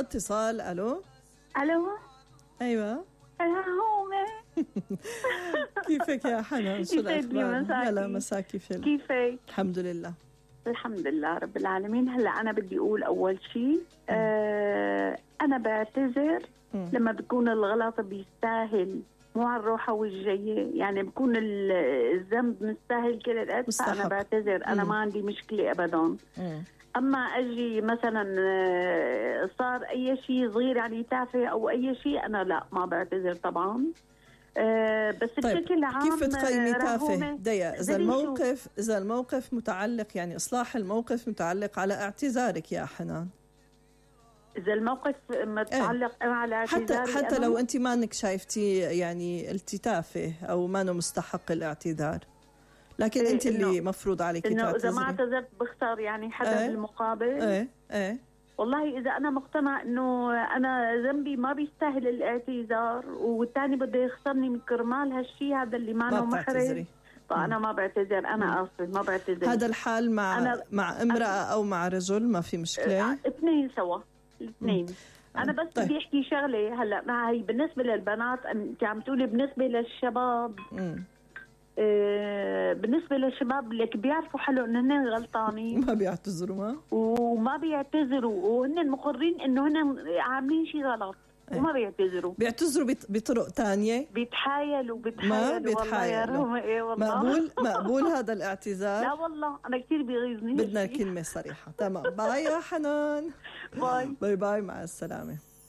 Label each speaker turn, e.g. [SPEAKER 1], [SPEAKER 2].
[SPEAKER 1] اتصال. الو.
[SPEAKER 2] الو.
[SPEAKER 1] ايوه
[SPEAKER 2] هومه.
[SPEAKER 1] كيفك يا حنان؟ شو الاخبار؟ هلا مساكي فل.
[SPEAKER 2] كيفك؟
[SPEAKER 1] الحمد لله.
[SPEAKER 2] الحمد لله رب العالمين. هلا انا بدي اقول اول شيء انا بعتذر لما بيكون الغلط بيستاهل، مو على الروحه والجايه، يعني بكون الذنب مستاهل كل الوقت، فانا بعتذر. انا ما عندي مشكله ابدا. اما اجي مثلا صار اي شيء صغير يعني تافه او اي شيء، انا لا ما بعتذر طبعا. بس
[SPEAKER 1] طيب
[SPEAKER 2] بشكل عام
[SPEAKER 1] كيف تقيمي تافه؟ ديا اذا الموقف متعلق، يعني اصلاح الموقف متعلق على اعتذارك يا حنان.
[SPEAKER 2] إذا الموقف متعلق على اعتذاري
[SPEAKER 1] حتى لو أنت ما أنك شايفتي يعني التافه أو ما أنه مستحق الاعتذار، لكن أنت اللي مفروض عليك تعتذري.
[SPEAKER 2] إذا ما اعتذرت بختار يعني حدا بالمقابل. والله إذا أنا مقتنع إنه أنا ذنبي ما بيستاهل الاعتذار والثاني بده يخسرني من كرمال هالشيء هذا اللي ما له محرج، فأنا ما بعتذر. أنا آسف ما بعتذر.
[SPEAKER 1] هذا الحال مع امرأة أو مع رجل ما في مشكلة؟
[SPEAKER 2] اثنين سوا، الاثنين. أنا بس بدي أحكي شغلة هلا. هي بالنسبة للبنات، أنت عم تقولي بالنسبة للشباب. بالنسبة للشباب اللي بيعرفوا حلو إن هن غلطانين
[SPEAKER 1] ما بيعتذروا
[SPEAKER 2] وما بيعتذروا، وهن مقرين إنه هن عاملين شيء غلط وما بيعتذروا بطرق تانية، بيتحايلوا
[SPEAKER 1] ما بيتحايلوا. والله مقبول هذا الاعتذار؟
[SPEAKER 2] لا والله أنا كتير بيغيظني.
[SPEAKER 1] بدنا كلمة صريحة. تمام. باي يا حنان.
[SPEAKER 2] باي
[SPEAKER 1] باي، مع السلامة.